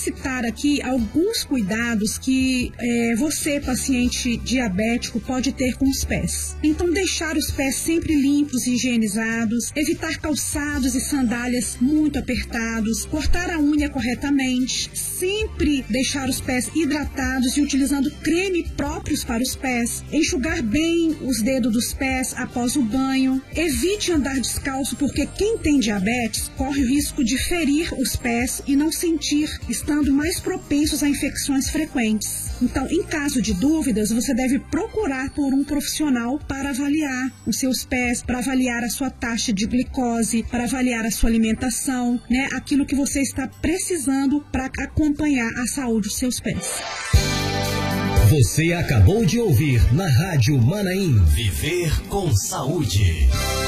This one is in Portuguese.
citar aqui alguns cuidados que você, paciente diabético, pode ter com os pés. Então, deixar os pés sempre limpos e higienizados, evitar calçados e sandálias muito apertados, cortar a unha corretamente, sempre deixar os pés hidratados e utilizando creme próprios para os pés, enxugar bem os dedos dos pés após o banho. Evite andar descalço, porque quem tem diabetes corre o risco de ferir os pés e não sentir, estando mais propensos a infecções frequentes. Então, em caso de dúvidas, você deve procurar por um profissional para avaliar os seus pés, para avaliar a sua taxa de glicose, para avaliar a sua alimentação, né? Aquilo que você está precisando para acompanhar a saúde dos seus pés. Você acabou de ouvir na Rádio Manaim. Viver com saúde.